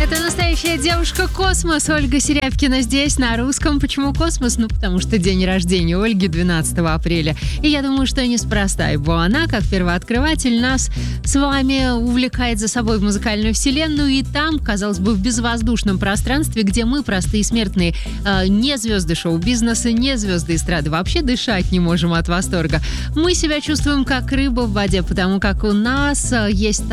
Это настоящая девушка-космос. Ольга Серябкина здесь, на русском. Почему космос? Потому что день рождения Ольги 12 апреля. И я думаю, что неспроста, ибо она, как первооткрыватель, нас с вами увлекает за собой в музыкальную вселенную. И там, казалось бы, в безвоздушном пространстве, где мы, простые смертные, не звезды шоу-бизнеса, не звезды эстрады, вообще дышать не можем от восторга. Мы себя чувствуем как рыба в воде, потому как у нас есть